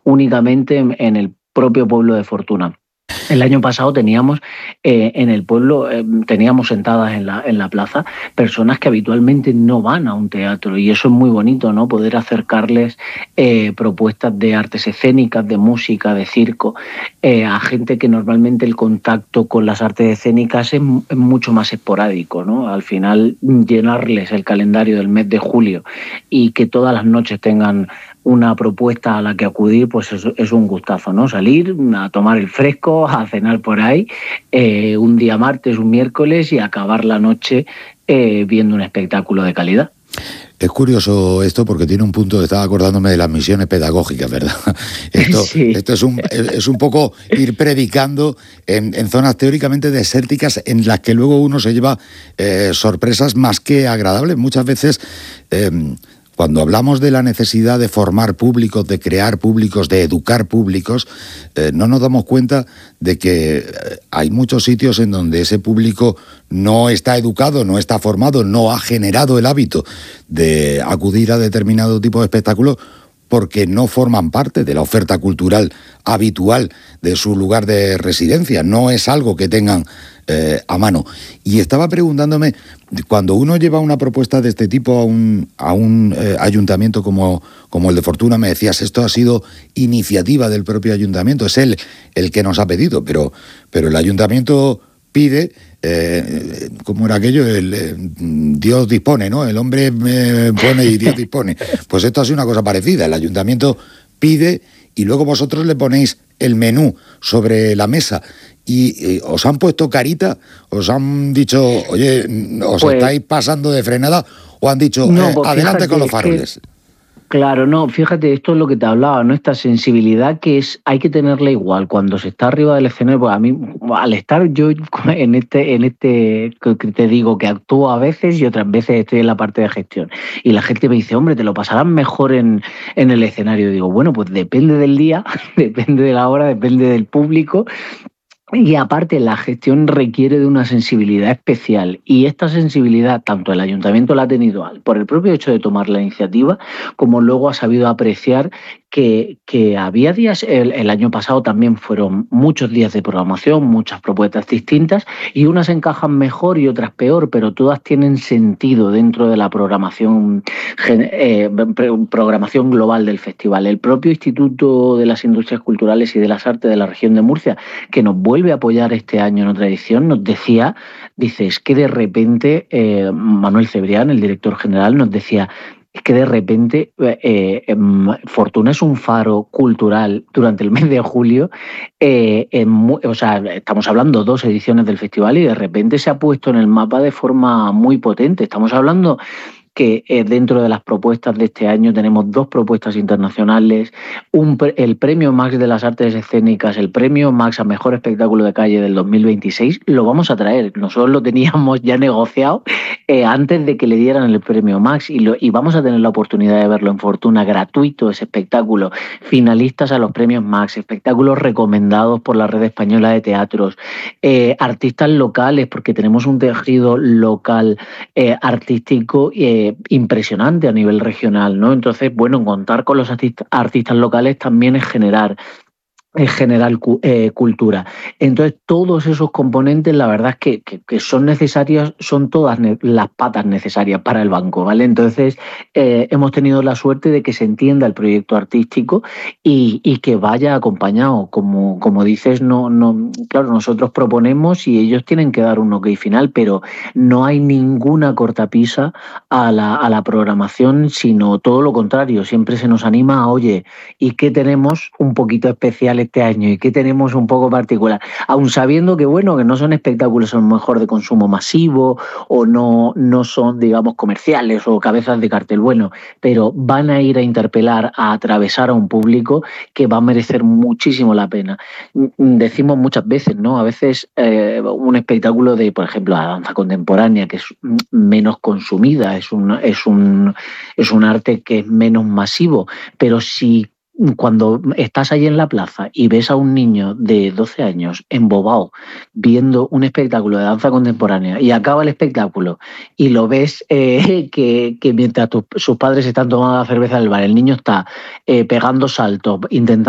únicamente en el propio pueblo de Fortuna. El año pasado teníamos en el pueblo, teníamos sentadas en la plaza personas que habitualmente no van a un teatro, y eso es muy bonito, ¿no? Poder acercarles propuestas de artes escénicas, de música, de circo, a gente que normalmente el contacto con las artes escénicas es mucho más esporádico, ¿no? Al final, llenarles el calendario del mes de julio y que todas las noches tengan una propuesta a la que acudir, pues es un gustazo, ¿no? Salir a tomar el fresco, a cenar por ahí, un día martes, un miércoles, y acabar la noche viendo un espectáculo de calidad. Es curioso esto porque tiene un punto, estaba acordándome de las misiones pedagógicas, ¿verdad? Sí. Esto es un poco ir predicando en zonas teóricamente desérticas en las que luego uno se lleva sorpresas más que agradables. Muchas veces, cuando hablamos de la necesidad de formar públicos, de crear públicos, de educar públicos, no nos damos cuenta de que hay muchos sitios en donde ese público no está educado, no está formado, no ha generado el hábito de acudir a determinado tipo de espectáculos porque no forman parte de la oferta cultural habitual de su lugar de residencia. No es algo que tengan a mano. Y estaba preguntándome, cuando uno lleva una propuesta de este tipo a un ayuntamiento como el de Fortuna, me decías, esto ha sido iniciativa del propio ayuntamiento, es él el que nos ha pedido, pero el ayuntamiento pide, ¿cómo era aquello? Dios dispone, ¿no? El hombre pone y Dios dispone. Pues esto ha sido una cosa parecida, el ayuntamiento pide y luego vosotros le ponéis el menú sobre la mesa. ¿Y os han puesto carita? ¿Os han dicho, oye, os estáis pasando de frenada? ¿O han dicho, no, pues adelante fíjate, con los faroles? Claro, no, fíjate, esto es lo que te hablaba, ¿no? Esta sensibilidad hay que tenerla igual cuando se está arriba del escenario, pues a mí, al estar yo que te digo que actúo a veces y otras veces estoy en la parte de gestión, y la gente me dice, hombre, te lo pasarán mejor en el escenario. Digo, bueno, pues depende del día, depende de la hora, depende del público. Y aparte, la gestión requiere de una sensibilidad especial, y esta sensibilidad tanto el ayuntamiento la ha tenido por el propio hecho de tomar la iniciativa, como luego ha sabido apreciar que había días, el año pasado también fueron muchos días de programación, muchas propuestas distintas, y unas encajan mejor y otras peor, pero todas tienen sentido dentro de la programación global del festival. El propio Instituto de las Industrias Culturales y de las Artes de la región de Murcia, que nos vuelve a apoyar este año en otra edición, nos decía, es que de repente, Manuel Cebrián, el director general, nos decía, es que de repente Fortuna es un faro cultural durante el mes de julio. O sea, estamos hablando 2 ediciones del festival y de repente se ha puesto en el mapa de forma muy potente. Estamos hablando que dentro de las propuestas de este año tenemos 2 propuestas internacionales, el premio Max de las artes escénicas, el premio Max a mejor espectáculo de calle del 2026, lo vamos a traer. Nosotros lo teníamos ya negociado antes de que le dieran el premio Max, y vamos a tener la oportunidad de verlo en Fortuna, gratuito ese espectáculo, finalistas a los premios Max, espectáculos recomendados por la Red Española de Teatros, artistas locales, porque tenemos un tejido local artístico impresionante a nivel regional, ¿no? Entonces, bueno, contar con los artistas locales también es generar cultura. Entonces, todos esos componentes, la verdad es que son necesarios, son todas las patas necesarias para el banco, ¿vale? Entonces, hemos tenido la suerte de que se entienda el proyecto artístico y que vaya acompañado. Como dices, claro, nosotros proponemos y ellos tienen que dar un ok final, pero no hay ninguna cortapisa a la programación, sino todo lo contrario. Siempre se nos anima a, oye, ¿y qué tenemos un poquito especial este año? ¿Y qué tenemos un poco particular? Aun sabiendo que, bueno, que no son espectáculos a lo mejor de consumo masivo o no son, digamos, comerciales o cabezas de cartel, bueno, pero van a ir a interpelar, a atravesar a un público que va a merecer muchísimo la pena. Decimos muchas veces, ¿no? A veces un espectáculo de, por ejemplo, la danza contemporánea, que es menos consumida, es un arte que es menos masivo, pero si cuando estás ahí en la plaza y ves a un niño de 12 años embobado viendo un espectáculo de danza contemporánea y acaba el espectáculo y lo ves que mientras sus padres están tomando la cerveza del bar, el niño está pegando saltos, intentando